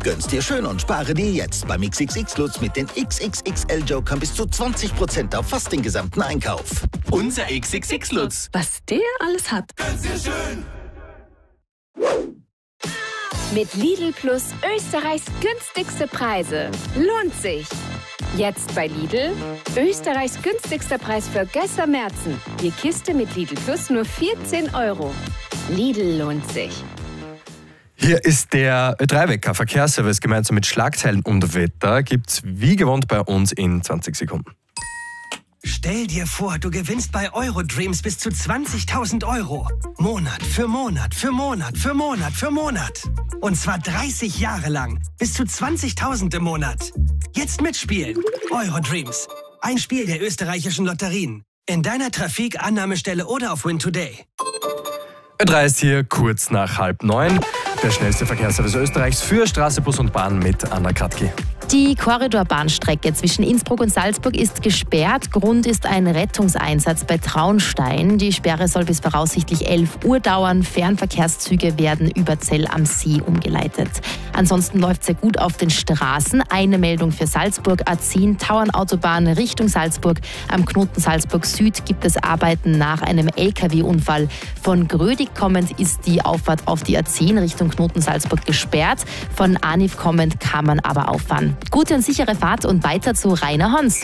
Gönn's dir schön und spare dir jetzt beim XXX-Lutz mit den XXXL-Jokern bis zu 20% auf fast den gesamten Einkauf. Unser XXX-Lutz. Was der alles hat. Gönn's dir schön. Mit Lidl Plus Österreichs günstigste Preise. Lohnt sich! Jetzt bei Lidl Österreichs günstigster Preis für Gösser Märzen. Die Kiste mit Lidl Plus nur 14 €. Lidl lohnt sich. Hier ist der Ö3-Wecker Verkehrsservice. Gemeinsam mit Schlagzeilen und Wetter gibt's wie gewohnt bei uns in 20 Sekunden. Stell dir vor, du gewinnst bei Eurodreams bis zu 20.000 €. Monat für Monat für Monat für Monat für Monat. Und zwar 30 Jahre lang. Bis zu 20.000 im Monat. Jetzt mitspielen. Eurodreams. Ein Spiel der österreichischen Lotterien. In deiner Trafik, Annahmestelle oder auf Win Today. Ö3 ist hier kurz nach 8:30. Der schnellste Verkehrsservice Österreichs für Straße, Bus und Bahn mit Anna Kratky. Die Korridorbahnstrecke zwischen Innsbruck und Salzburg ist gesperrt. Grund ist ein Rettungseinsatz bei Traunstein. Die Sperre soll bis voraussichtlich 11 Uhr dauern. Fernverkehrszüge werden über Zell am See umgeleitet. Ansonsten läuft es sehr gut auf den Straßen. Eine Meldung für Salzburg, A10, Tauernautobahn Richtung Salzburg. Am Knoten Salzburg Süd gibt es Arbeiten nach einem LKW-Unfall. Von Grödig kommend ist die Auffahrt auf die A10 Richtung Knoten Salzburg gesperrt. Von Aniv kommend kann man aber auffahren. Gute und sichere Fahrt und weiter zu Rainer Hons.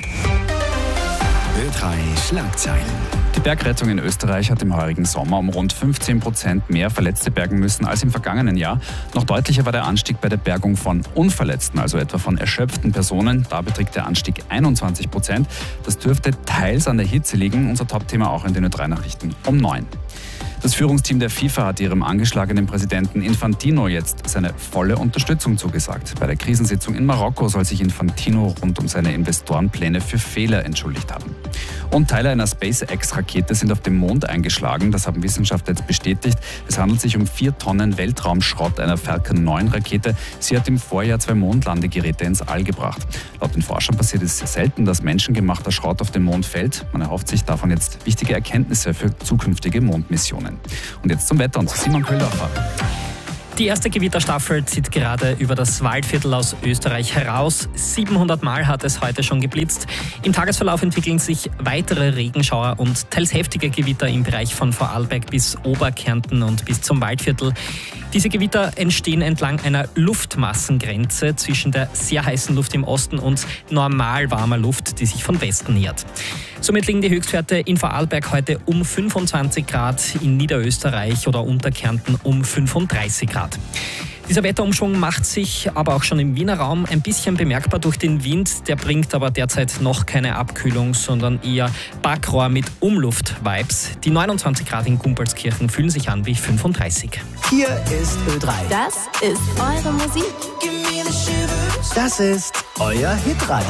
Ö3 Schlagzeilen. Die Bergrettung in Österreich hat im heurigen Sommer um rund 15% mehr Verletzte bergen müssen als im vergangenen Jahr. Noch deutlicher war der Anstieg bei der Bergung von Unverletzten, also etwa von erschöpften Personen. Da beträgt der Anstieg 21%. Das dürfte teils an der Hitze liegen. Unser Topthema auch in den Ö3-Nachrichten um 9. Das Führungsteam der FIFA hat ihrem angeschlagenen Präsidenten Infantino jetzt seine volle Unterstützung zugesagt. Bei der Krisensitzung in Marokko soll sich Infantino rund um seine Investorenpläne für Fehler entschuldigt haben. Und Teile einer SpaceX-Rakete sind auf dem Mond eingeschlagen. Das haben Wissenschaftler jetzt bestätigt. Es handelt sich um 4 Tonnen Weltraumschrott einer Falcon 9-Rakete. Sie hat im Vorjahr 2 Mondlandegeräte ins All gebracht. Laut den Forschern passiert es sehr selten, dass menschengemachter Schrott auf den Mond fällt. Man erhofft sich davon jetzt wichtige Erkenntnisse für zukünftige Mondmissionen. Und jetzt zum Wetter und zu Simon Köhldorfer. Die erste Gewitterstaffel zieht gerade über das Waldviertel aus Österreich heraus. 700 Mal hat es heute schon geblitzt. Im Tagesverlauf entwickeln sich weitere Regenschauer und teils heftige Gewitter im Bereich von Vorarlberg bis Oberkärnten und bis zum Waldviertel. Diese Gewitter entstehen entlang einer Luftmassengrenze zwischen der sehr heißen Luft im Osten und normal warmer Luft, die sich von Westen nähert. Somit liegen die Höchstwerte in Vorarlberg heute um 25 Grad, in Niederösterreich oder Unterkärnten um 35 Grad. Dieser Wetterumschwung macht sich aber auch schon im Wiener Raum ein bisschen bemerkbar durch den Wind. Der bringt aber derzeit noch keine Abkühlung, sondern eher Backrohr mit Umluft-Vibes. Die 29 Grad in Gumpolskirchen fühlen sich an wie 35. Hier ist Ö3. Das ist eure Musik. Das ist euer Hitradio.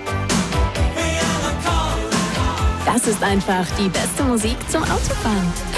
Das ist einfach die beste Musik zum Autofahren.